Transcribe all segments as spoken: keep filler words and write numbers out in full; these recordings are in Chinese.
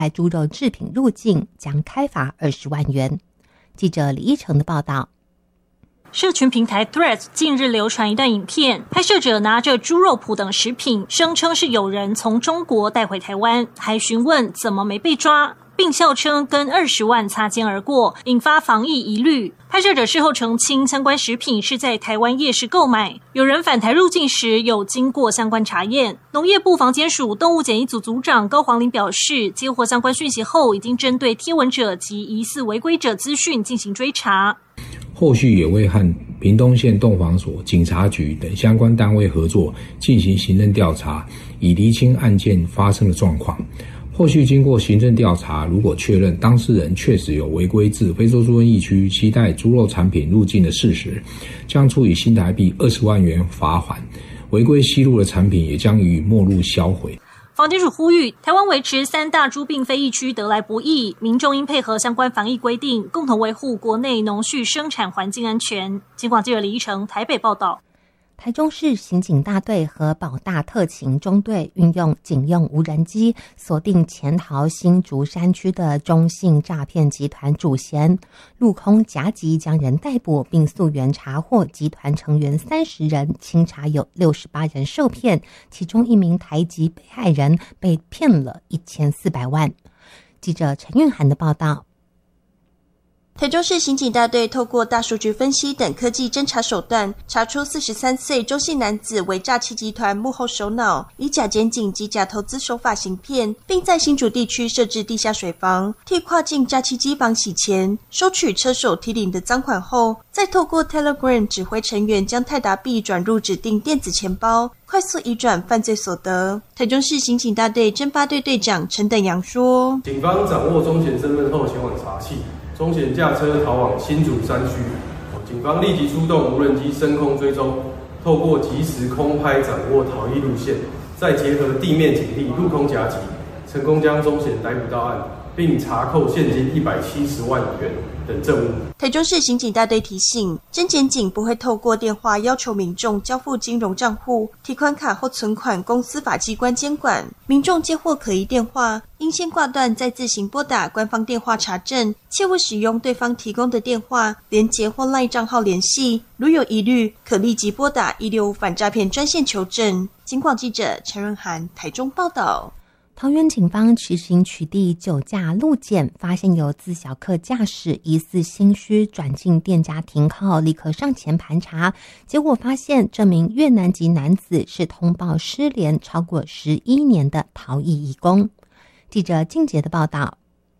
猪肉制品入境将开罚二十万元。记者李依成的报道。 社群平台 Threads 近日流传一段影片，拍摄者拿着猪肉脯等食品，声称是有人从中国带回台湾，还询问怎么没被抓，并笑称跟二十万擦肩而过，引发防疫疑虑。拍摄者事后澄清，相关食品是在台湾夜市购买，有人返台入境时有经过相关查验。农业部防检署动物检疫组组长高黄林表示，接获相关讯息后，已经针对贴文者及疑似违规者资讯进行追查。 后续也会和屏东县动防所、警察局等相关单位合作，进行行政调查，以厘清案件发生的状况。后续经过行政调查，如果确认当事人确实有违规自非洲猪瘟疫区携带猪肉产品入境的事实，将处以新台币二十万元罚款；违规吸入的产品也将予以没入销毁。 防检署呼吁，台湾维持三大猪病非疫区得来不易，民众应配合相关防疫规定，共同维护国内农畜生产环境安全。警广记者李依成台北报道。 台中市刑警大队和保大特勤中队运用警用无人机锁定潜逃新竹山区的中信诈骗集团主嫌，陆空夹击将人逮捕，并溯源查获集团成员三十人，清查有六十八人受骗，其中一名台籍被害人被骗了一千四百万。记者陈韵涵的报道。 台中市刑警大队透过大数据分析等科技侦查手段，查出四十三岁周姓男子为诈欺集团幕后首脑，以假检警及假投资手法行骗，并在新竹地区设置地下水房，替跨境诈欺机房洗钱，收取车手提领的赃款后，再透过 Telegram 指挥成员将泰达币转入指定电子钱包，快速移转犯罪所得。台中市刑警大队侦发队队长陈等阳说： 警方掌握中嫌身份后前往查缉，中嫌驾车逃往新竹山区，警方立即出动无人机升空追踪，透过即时空拍掌握逃逸路线，再结合地面警力陆空夹击，成功将中嫌逮捕到案，并查扣现金一百七十万元等证物。 台中市刑警大队提醒，侦检警不会透过电话要求民众交付金融账户、提款卡或存款供司法机关监管，民众接获可疑电话，应先挂断再自行拨打官方电话查证，切勿使用对方提供的电话、连结或 LINE 账号联系，如有疑虑，可立即拨打一六五反诈骗专线求证。警广记者陈润涵台中报道。 桃园警方执行取缔酒驾路检，发现有自小客驾驶疑似心虚转进店家停靠，立刻上前盘查，结果发现这名越南籍男子是通报失联超过十一年的逃逸移工。记者静杰的报道。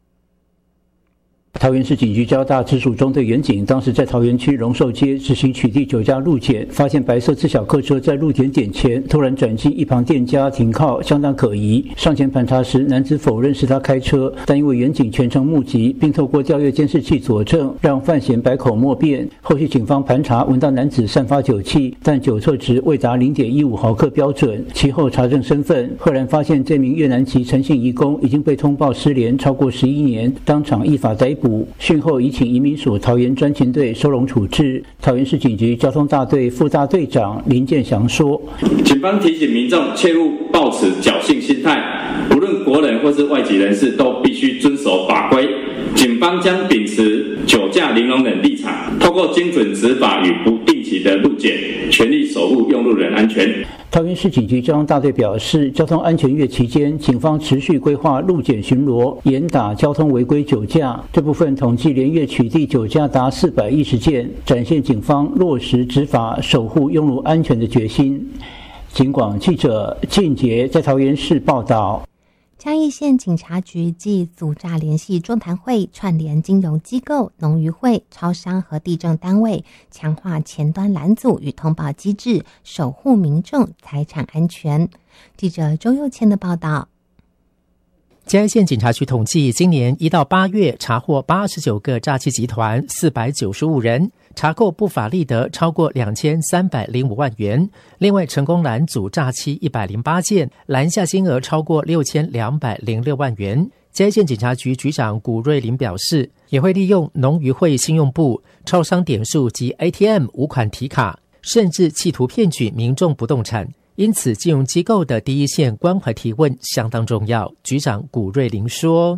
桃园市警局交大直属中队员警当时在桃园区荣寿街执行取缔酒驾路检，发现白色自小客车在路检点前突然转进一旁店家停靠，相当可疑。上前盘查时，男子否认是他开车，但因为员警全程目击，并透过调阅监视器佐证，让犯嫌百口莫辩。后续警方盘查闻到男子散发酒气，但酒测值未达 零点一五毫克标准。其后查证身份，赫然发现这名越南籍陈姓移工已经被通报失联超过十一年，当场依法逮捕。讯后已请移民署桃园专勤队收容处置。桃园市警局交通大队副大队长林建祥说： 警方提醒民众切勿抱持侥幸心态，无论国人或是外籍人士都必须遵守法规。警方将秉持酒驾零容忍立场，透过精准执法与不定期的路检，全力守护用路人安全。 桃园市警局交通大队表示，交通安全月期间，警方持续规划路检巡逻，严打交通违规酒驾。这部分统计连月取缔酒驾达四百一十件，展现警方落实执法、守护用路安全的决心。警广记者靳杰在桃园市报道。 嘉义县警察局暨阻诈联系座谈会串联金融机构、农渔会、超商和地政单位，强化前端拦阻与通报机制，守护民众财产安全。记者周佑谦的报道。 嘉义县警察局统计，今年一到八月查获八十九个诈欺集团，四百九十五人，查扣不法利得超过两千三百零五万元。另外，成功拦阻诈欺一百零八件，拦下金额超过六千两百零六万元。嘉义县警察局局长古瑞林表示，也会利用农渔会信用部、超商点数及 A T M 无款提卡，甚至企图骗取民众不动产。因此，金融机构的第一线关怀提问相当重要。局长古瑞林说：